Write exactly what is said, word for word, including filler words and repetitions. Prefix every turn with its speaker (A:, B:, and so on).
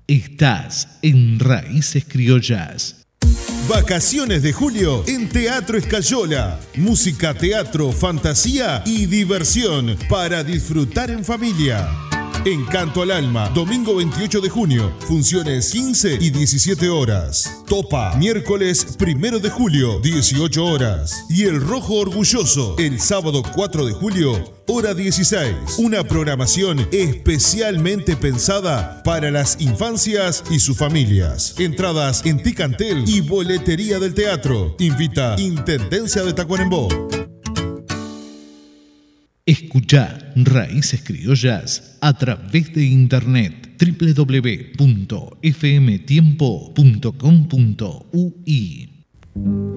A: Estás en Raíces Criollas.
B: Vacaciones de julio en Teatro Escayola. Música, teatro, fantasía y diversión para disfrutar en familia. Encanto al Alma, domingo veintiocho de junio, funciones quince y diecisiete horas. Topa, miércoles primero de julio, dieciocho horas. Y El Rojo Orgulloso, el sábado cuatro de julio, hora dieciséis. Una programación especialmente pensada para las infancias y sus familias. Entradas en Ticantel y boletería del teatro. Invita Intendencia de Tacuarembó.
A: Escuchá Raíces Criollas a través de internet doble u doble u doble u punto f m tiempo punto com punto u i.